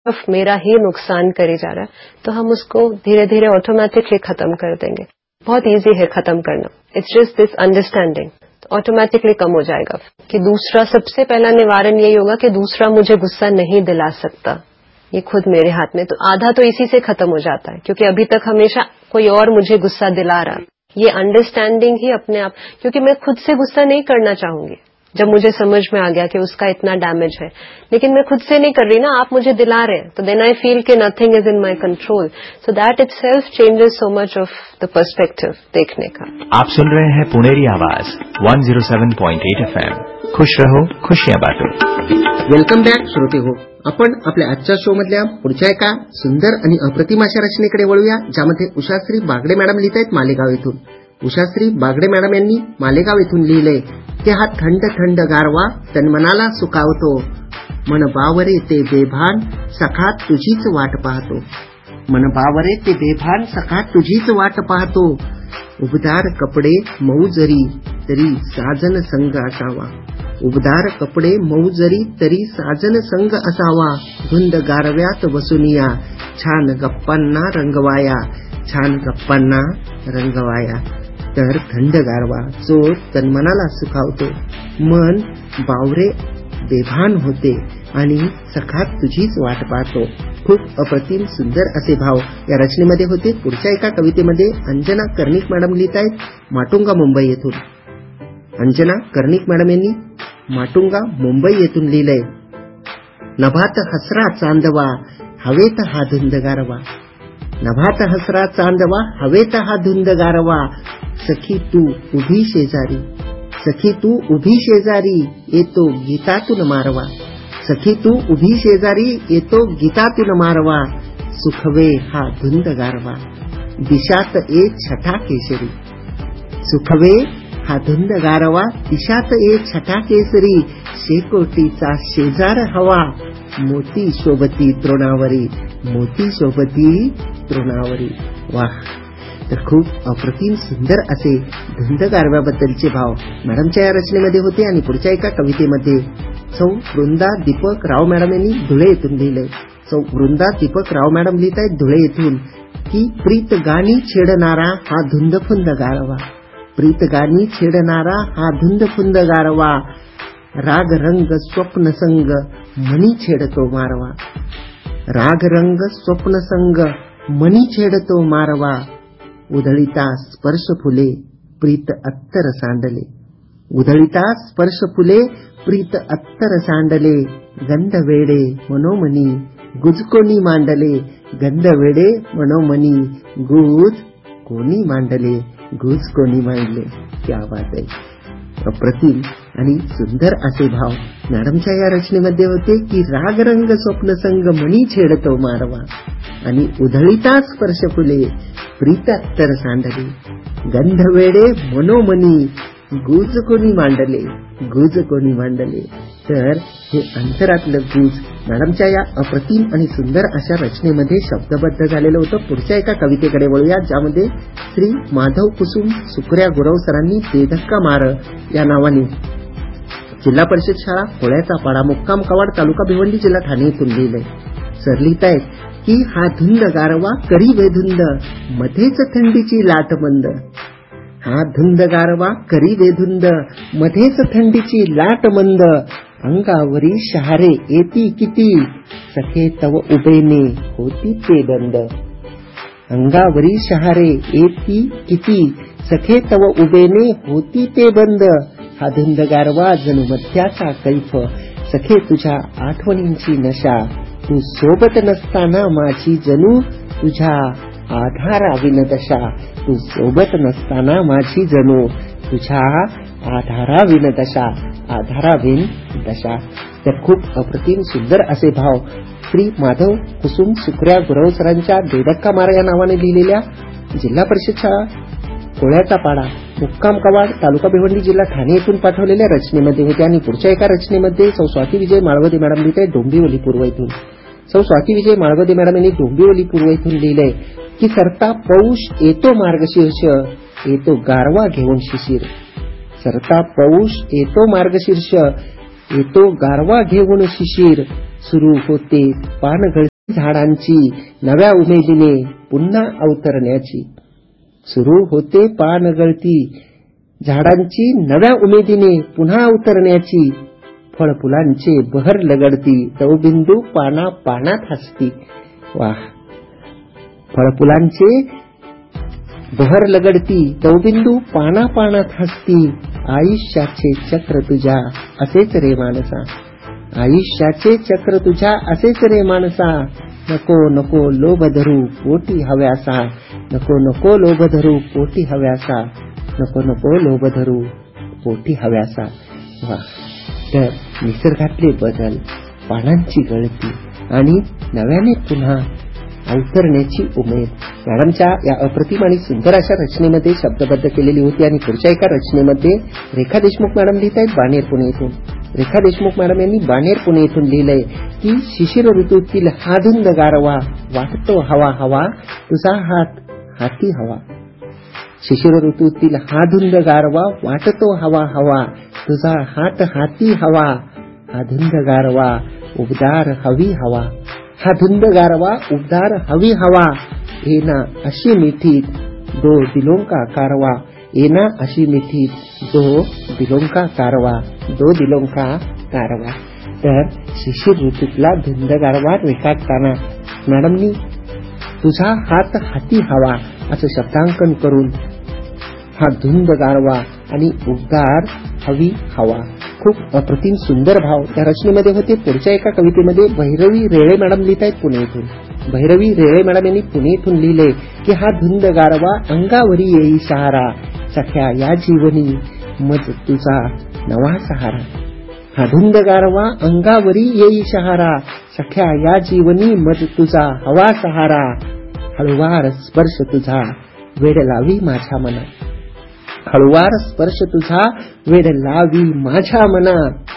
सिर्फ मेरा ही नुकसान करे जा रहा है, तो हम उसको धीरे धीरे ऑटोमेटिकली खत्म कर देंगे। बहुत इजी है खत्म करना। इट्स जस्ट दिस अंडरस्टैंडिंग, तो ऑटोमेटिकली कम हो जाएगा। कि दूसरा, सबसे पहला निवारण यही होगा कि दूसरा मुझे गुस्सा नहीं दिला सकता, ये खुद मेरे हाथ में। तो आधा तो इसी से खत्म हो जाता है, क्योंकि अभी तक हमेशा कोई और मुझे गुस्सा दिला रहा। ये अंडरस्टैंडिंग ही अपने आप, क्योंकि मैं खुद से गुस्सा नहीं करना चाहूंगी जब मुझे समझ में आ गया कि उसका इतना डैमेज है, लेकिन मैं खुद से नहीं कर रही ना, आप मुझे दिला रहे हैं, तो देन आई फील कि nothing is in my control. So that itself changes so much of the perspective देखने का। आप सुन रहे हैं पुणेरी आवाज 107.8 FM। खुश रहो, खुशियां बांटो। वेलकम बॅक श्रोते हो, आपण आपल्या आजच्या शो मधल्या पुढच्या एका सुंदर आणि अप्रतिम अशा रचनेकडे वळूया, ज्यामध्ये उषाश्री बागडे मॅडम लिहित आहेत मालेगाव येथून। उषाश्री बागडे मॅडम यांनी मालेगाव येथून लिहिलंय की हा थंड थंड गारवा तन मनाला सुखावतो, मन बावरे ते बेभान सखात तुझीच वाट पाहतो, मन बावरे ते बेभान सखात तुझीच वाट पाहतो, उबदार कपडे मऊ जरी तरी साजन संग असावा, उबदार कपडे मऊ जरी तरी साजन संग असावा, धुंद गारव्यात बसूनिया छान गप्पांना रंगवाया, छान गप्पांना रंगवाया। तर थंड गारवा जो तन्मनाला सुखावतो, मन बावरे बेभान होते आणि सखात तुझीच वाट पाहतो। खूप अप्रतिम सुंदर असे भाव या रचनेमध्ये होते। पुढच्या एका कवितेमध्ये अंजना कर्णिक मॅडम लिहित आहेत माटुंगा मुंबई येथून। अंजना कर्णिक मॅडम यांनी माटुंगा मुंबई येथून लिहिलंय, नभात हसरा चांदवा हवेत हा धुंद गारवा, नभात हसरा चांदवा हवेत हा धुंद गारवा, सखी तू उभी शेजारी, सखी तू उभी शेजारी येतो गीतातून मारवा, सखी तू उभी शेजारी येतो गीतातून मारवा, सुखवे हा धुंद गारवा दिशात ए छटा केसरी, सुखवे हा धुंद गारवा दिशात ए छटा केसरी, शेकोटीचा शेजार हवा मोती शोभती तृणावरी, मोती शोभती तृणावरी। वाह, तर खूप अप्रतिम सुंदर असे धुंद गारव्याबद्दलचे भाव मॅडमच्या या रचनेमध्ये होते। आणि पुढच्या एका कवितेमध्ये सौ वृंदा दीपक राव मॅडम यांनी धुळे येथून लिहिलंय। सौ वृंदा दीपक राव मॅडम लिहित आहेत धुळे येथून की प्रीत गाणी छेडणारा हा धुंदफुंद गारवा, प्रीत गाणी छेडणारा हा धुंदफुंद गारवा, राग रंग स्वप्न संग मनी छेडतो मारवा, राग रंग स्वप्न संग मनी छेडतो मारवा, उधळीता स्पर्श फुले प्रीत अत्तर सांडले, उधळीता स्पर्श फुले प्रीत अत्तर सांडले, गंध वेडे मनोमनी गुज कोणी मांडले, गंध वेडे मनोमनी गुज कोणी मांडले, गुज कोणी मांडले। क्या बात आहे, अप्रतिम आणि सुंदर असे भाव मॅडमच्या या रचनेमध्ये होते की राग रंग स्वप्न संग मनी छेडतो मारवा आणि उधळीता स्पर्श फुले प्रीत अत्तर सांडले, गंध वेडे मनोमनी गुज कोणी मांडले, गुज कोणी मांडले। तर हे अंतरातलं गुज मॅडमच्या या अप्रतिम आणि सुंदर अशा रचनेमध्ये शब्दबद्ध झालेलं होतं। पुढच्या एका कवितेकडे वळूया, ज्यामध्ये श्री माधव कुसुम सुकऱ्या गुरव सरांनी बेधक्का मार या नावाने जिल्हा परिषद शाळा कोळ्याचा पाडा मुक्काम कवाड तालुका भिवंडी जिल्हा ठाणे येथून लिहिलंय। सर लिहित आहेत की हा धुंद गारवा करी वेधुंद मध्येच थंडीची लाट मंद, हा धुंद गारवा करी वेधुंद मध्येच थंडीची लाट मंद, अंगावरी शहारे येती किती सखे तव उभेने होती ते बंद, अंगावरी शहारे येती किती सखे तव उभेने होती ते बंद, हा धुंद गारवा जणू मध्याचा कैफ सखे तुझ्या आठवणींची नशा, तू सोबत नसताना माझी जणू तुझ्या आधाराविन दशा, तू सोबत नसताना माझी जणू तुझ्या आधाराविन दशा, आधाराविन दशा। तर खूप अप्रतिम सुंदर असे भाव श्री माधव कुसुम सुकऱ्या गुरव सरांच्या बेधक्का मार या नावाने लिहिलेल्या जिल्हा परिषद शाळा कोळ्याचा पाडा मुक्काम कवाड तालुका भिवंडी जिल्हा ठाणे येथून पाठवलेल्या रचनेमध्ये होते। आणि पुढच्या एका रचनेमध्ये सौ स्वाती विजय माळवदे मॅडम लिहित आहेत डोंबिवली पूर्व येथून। सौ स्वाती विजय माळवदे मॅडम यांनी डोंबिवली पूर्व येथून लिहिलंय की सरता पौष येतो मार्गशीर्ष येतो गारवा घेऊन शिशिर, सरता पौष येतो मार्गशीर्ष येतो गारवा घेऊन शिशिर, सुरू होते पानगळ झाडांची नव्या उमेदीने पुन्हा अवतरण्याची. सुरू होते पान गळती झाडांची नव्या उमेदीने पुन्हा अवतरण्याची. फळफुलांचे बहर लगडती दवबिंदू पाना पानात हसती. वाह. फळफुलांचे बहर लगडती दवबिंदू पाना पानात हसती. आयुष्याचे चक्र तुझ्या असेच रे मानसा. आयुष्याचे चक्र तुझ्या असेच रे मानसा. नको नको लोभ धरू पोटी हव्यासा. नको नको लोभ धरू पोटी हव्यासा. नको नको लोभ धरू पोटी हव्यासा. वाह. तर निसर्गातले बदल, पानांची गळती आणि नव्याने पुन्हा अवतरण्याची उमेद मॅडमच्या या अप्रतिम आणि सुंदर अशा रचनेमध्ये शब्दबद्ध केलेली होती. आणि पुढच्या एका रचनेमध्ये रेखा देशमुख मॅडम लिहित आहेत बाणेर पुणे येथून. रेखा देशमुख मॅडम यांनी बाणेर पुणे येथून लिहिलंय की शिशिर ऋतूतील हा धुंद गारवा वाटतो हवा हवा तुझा हात हाती हवा. शिशिर ऋतूतील हा धुंद गारवा वाटतो हवा हवा तुझा हात हाती हवा. हा धुंद गारवा उबदार हवी हवा. हा धुंद गारवा उबदार हवी हवा. येना अशी मिठीत दो दिलों का कारवा. येना अशी मिठीत दो दिलों का कारवा. दो दिलों का कारवा. तर शिशिर ऋतूतला धुंद गारवा रेखाटताना मॅडमनी तुझा हात हाती हवा असं शब्दांकन करून हा धुंद गारवा आणि उबदार हवी हवा खूप अप्रतिम सुंदर भाव त्या रचनेमध्ये होते. पुढच्या एका कवितेमध्ये भैरवी रेळे मॅडम लिहित आहेत पुणे येथून. भैरवी रेळे मॅडम यांनी पुणे येथून लिहिले की हा धुंद गारवा अंगावरी येई सहारा. सख्या या जीवनी मज तुझा नवा सहारा. हा धुंद गारवा अंगावरी येई सहारा. सख्या या जीवनी मज तुझा हवा सहारा. हळुवार स्पर्श तुझा वेड लावी माझ्या मना. हळुवार स्पर्श तुझा वेड लावी माझ्या मना.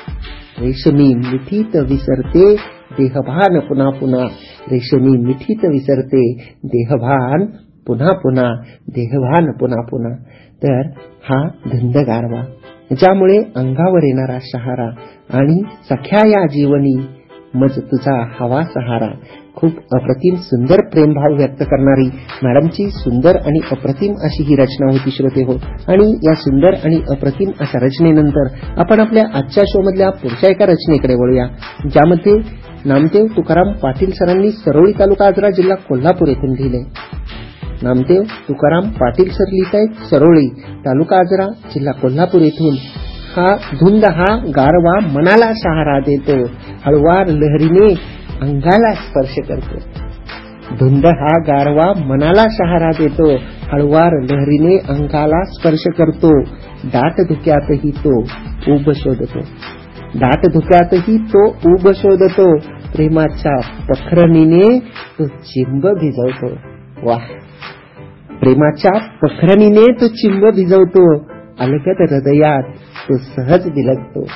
रेशमी मिठीत विसरते देहभान पुन्हा पुन्हा. रेशमी मिठीत विसरते देहभान पुन्हा पुन्हा. देहभान पुन्हा पुन्हा. तर हा धुंद गारवा ज्यामुळे अंगावर येणारा शहारा आणि सख्या या जीवनी मज तुझा हवा सहारा. खूप अप्रतिम सुंदर प्रेमभाव व्यक्त करणारी मॅडमची सुंदर आणि अप्रतिम अशी ही रचना होती श्रोते हो. आणि या सुंदर आणि अप्रतिम अशा रचनेनंतर आपण आपल्या आजच्या शो मधल्या पुढच्या एका रचनेकडे वळूया ज्यामध्ये नामदेव तुकाराम पाटील सरांनी सरोळी तालुका आजरा जिल्हा कोल्हापूर येथून लिहिले. नामदेव तुकाराम पाटील सर लिहित आहेत सरोळी तालुका आजरा जिल्हा कोल्हापूर येथून. हा धुंद हा गारवा मनाला सहारा देतो. हळुवार लहरीने अंगाला स्पर्श करतो. धुंद हा गारवा मनाला सहारा देतो. हळुवार लहरीने अंगाला स्पर्श करतो. दाट धुक्यातही तो उब शोधतो. दाट धुक्यातही तो उब शोधतो. प्रेमाच्या पखरणीने तो चिंब भिजवतो. वाह. प्रेमाच्या पखरणीने तो चिंब भिजवतो. अलगद हृदयात तो सहज बिलगतो.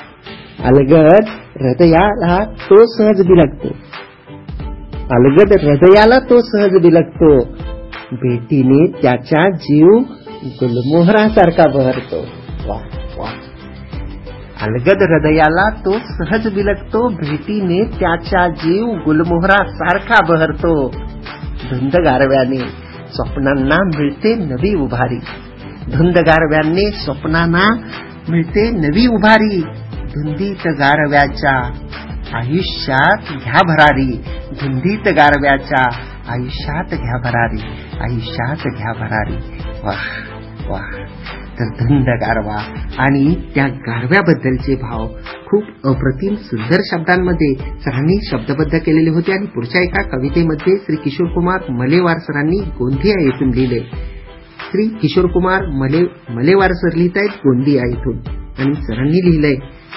अलगद हृदयाला तो सहज बिलगतो. अलगद हृदयाला तो सहज बिलगतो. भेटीने त्याच्या जीव गुलमोहरासारखा बहरतो. वाह वाह. अलगद हृदयाला तो सहज बिलगतो. भेटीने त्याच्या जीव गुलमोहरासारखा बहरतो. धुंद गारव्याने स्वप्नांना मिळते नवी उभारी. धुंद गारव्याने स्वप्नांना मिळते नवी उभारी. धुंदीत गारव्याच्या आयुष्यात घ्या भरारी. धुंदीत गारव्याच्या आयुष्यात घ्या भरारी. आयुष्यात घ्या भरारी. वाह वाह. तर धुंद गारवा आणि त्या गारव्याबद्दलचे भाव खूप अप्रतिम सुंदर शब्दांमध्ये सरांनी शब्दबद्ध केलेले होते. आणि पुढच्या एका कवितेमध्ये श्री किशोरकुमार मलेवार सरांनी गोंदिया येथून लिहिले. श्री किशोरकुमार मलेवार सर लिहित आहेत गोंदिया येथून. आणि सरांनी लिहिलंय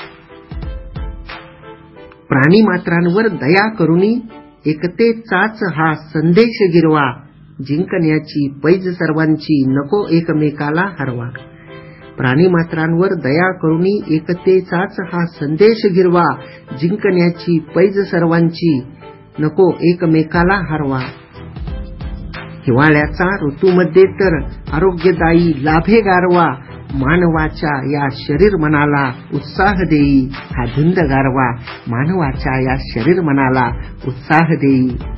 प्राणी मात्रांवर दया करुणी एकतेचाच हा संदेश गिरवा. जिंकण्याची पैज सर्वांची नको एकमेकाला हरवा. प्राणी मात्रांवर दया करुणी एकतेचाच हा संदेश गिरवा. जिंकण्याची पैज सर्वांची नको एकमेकाला हरवा. हिवाळ्याचा ऋतूमध्ये तर आरोग्यदायी लाभे गारवा. मानवाच्या या शरीर मनाला उत्साह देई हा धुंद गारवा. मानवाच्या या शरीर मनाला उत्साह देई